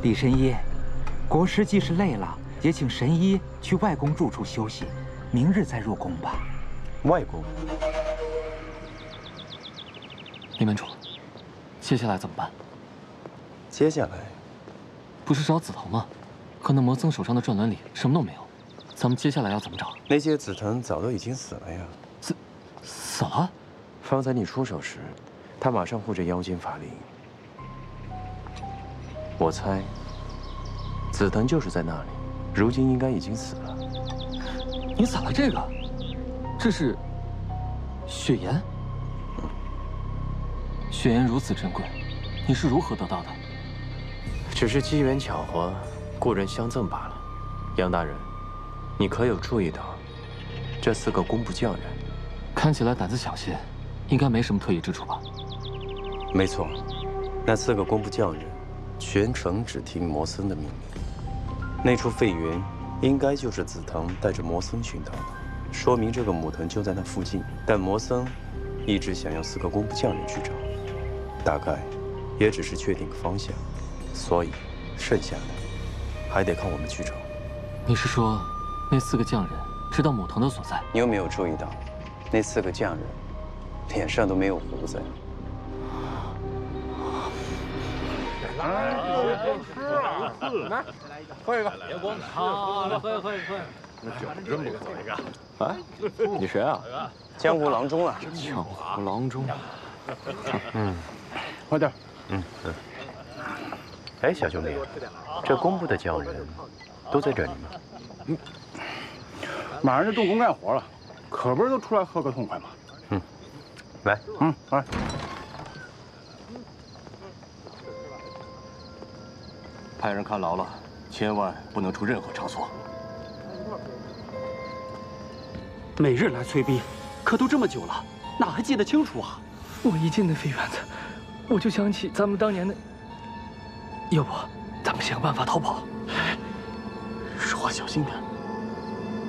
李神医，国师即使累了，也请神医去外公住处休息，明日再入宫吧。 外公， 李门主，接下来怎么办？ 接下来不是找紫藤吗？可那魔僧手上的转轮里什么都没有，咱们接下来要怎么找？ 那些紫藤早都已经死了呀。 死了？ 方才你出手时，他马上护着妖精法灵。我猜，紫藤就是在那里，如今应该已经死了。 你撒了这个，这是血盐。血盐如此珍贵，你是如何得到的？ 只是机缘巧合，故人相赠罢了。杨大人，你可有注意到这4个工部匠人？ 看起来胆子小些，应该没什么特异之处吧？ 没错，那4个工部匠人全程只听魔僧的命令。那处废园应该就是紫藤带着魔僧寻到的，说明这个母藤就在那附近。但魔僧一直想要4个工部匠人去找，大概也只是确定个方向，所以剩下的还得靠我们去找。 你是说，那4个匠人知道母藤的所在？ 你有没有注意到，那4个匠人脸上都没有胡子呀？ 来，喝一个，别光吃。好，来喝。那酒真不错，一个。 啊，你谁啊？江湖郎中啊。 江湖郎中。 快点。 哎，小兄弟，这工部的匠人都在这里吗？ 马上就动工干活了，可不是都出来喝个痛快吗？ 来。 来。 派人看牢了，千万不能出任何差错。 每日来催逼，可都这么久了，哪还记得清楚啊？ 我一进那废园子，我就想起咱们当年的。要不，咱们想办法逃跑。 说话小心点。